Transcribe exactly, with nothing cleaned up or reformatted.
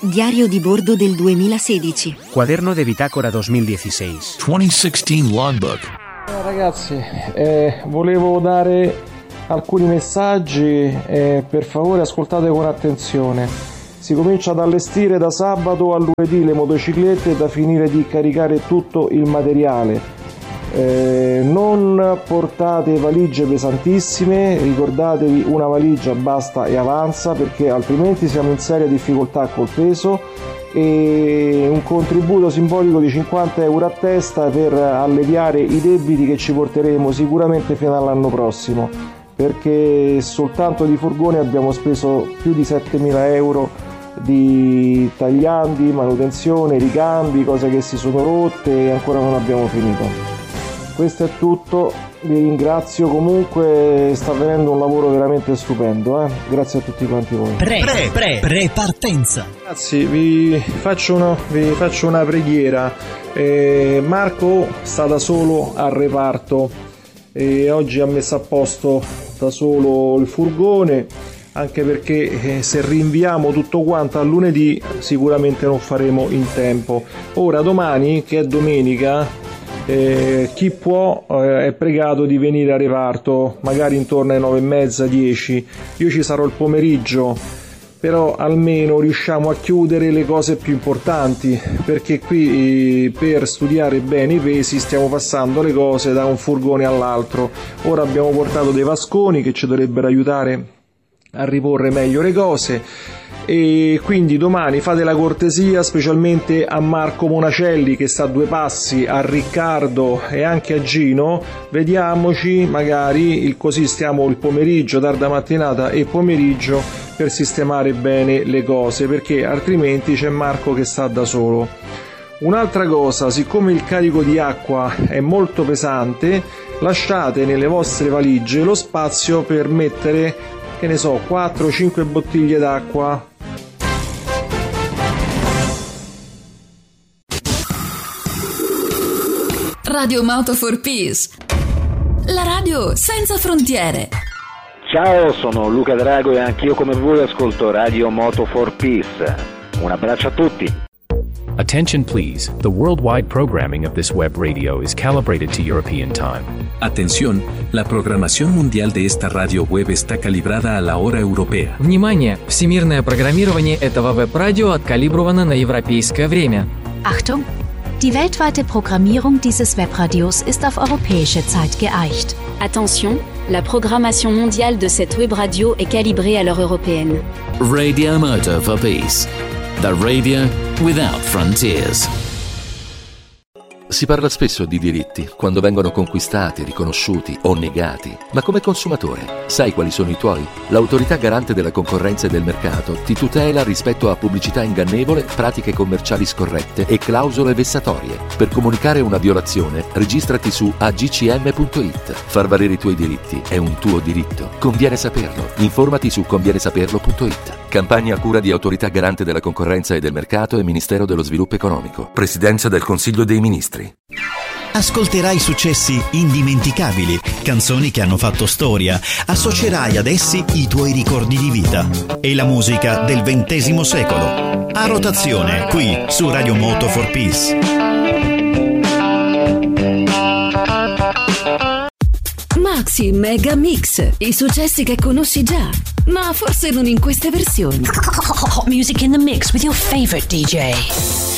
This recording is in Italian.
Diario di bordo del duemilasedici. Quaderno de bitácora duemiladiciassei. duemiladiciassei Logbook. Eh, ragazzi, eh, volevo dare alcuni messaggi, eh, per favore ascoltate con attenzione. Si comincia ad allestire da sabato a lunedì le motociclette e da finire di caricare tutto il materiale. Eh, non portate valigie pesantissime, ricordatevi una valigia basta e avanza, perché altrimenti siamo in seria difficoltà col peso, e un contributo simbolico di cinquanta euro a testa per alleviare i debiti che ci porteremo sicuramente fino all'anno prossimo, perché soltanto di furgone abbiamo speso più di settemila euro di tagliandi, manutenzione, ricambi, cose che si sono rotte e ancora non abbiamo finito. Questo è tutto, vi ringrazio, comunque sta avvenendo un lavoro veramente stupendo, eh? Grazie a tutti quanti voi. Pre, pre, pre, pre partenza. Ragazzi, vi faccio, uno, vi faccio una preghiera. Eh, Marco sta da solo al reparto e oggi ha messo a posto da solo il furgone, anche perché eh, se rinviamo tutto quanto a lunedì sicuramente non faremo in tempo. Ora domani, che è domenica, Eh, chi può eh, è pregato di venire a reparto magari intorno alle nove e mezza, dieci. Io ci sarò il pomeriggio, però almeno riusciamo a chiudere le cose più importanti, perché qui eh, per studiare bene i pesi stiamo passando le cose da un furgone all'altro. Ora abbiamo portato dei vasconi che ci dovrebbero aiutare a riporre meglio le cose, e quindi domani fate la cortesia specialmente a Marco Monacelli che sta a due passi, a Riccardo e anche a Gino, vediamoci magari il, così stiamo il pomeriggio, tarda mattinata e pomeriggio, per sistemare bene le cose, perché altrimenti c'è Marco che sta da solo. Un'altra cosa, siccome il carico di acqua è molto pesante, lasciate nelle vostre valigie lo spazio per mettere, che ne so, quattro cinque bottiglie d'acqua. Radio Moto for Peace, la radio senza frontiere. Ciao, sono Luca Drago e anch'io come voi ascolto Radio Moto for Peace. Un abbraccio a tutti. Attention please, the worldwide programming of this web radio is calibrated to European time. Atención, la programación mundial de esta radio web está calibrada a la hora europea. Внимание! Всемирное программирование этого веб-радио откалибровано на европейское время. Achtung! Die weltweite Programmierung dieses Webradios ist auf europäische Zeit geeicht. Attention, la programmation mondiale de cette web radio est calibrée à l'heure européenne. Radio Moto for Peace. The radio without frontiers. Si parla spesso di diritti quando vengono conquistati, riconosciuti o negati, ma come consumatore sai quali sono i tuoi? L'Autorità Garante della Concorrenza e del Mercato ti tutela rispetto a pubblicità ingannevole, pratiche commerciali scorrette e clausole vessatorie. Per comunicare una violazione, registrati su a g c m punto i t. Far valere i tuoi diritti è un tuo diritto. Conviene saperlo. Informati su conviene saperlo punto i t. Campagna a cura di Autorità Garante della Concorrenza e del Mercato e Ministero dello Sviluppo Economico. Presidenza del Consiglio dei Ministri. Ascolterai successi indimenticabili, canzoni che hanno fatto storia, associerai ad essi i tuoi ricordi di vita e la musica del ventesimo secolo. A rotazione, qui su Radio Moto for Peace. Maxi Mega Mix, i successi che conosci già, ma forse non in queste versioni. Music in the mix with your favorite D J.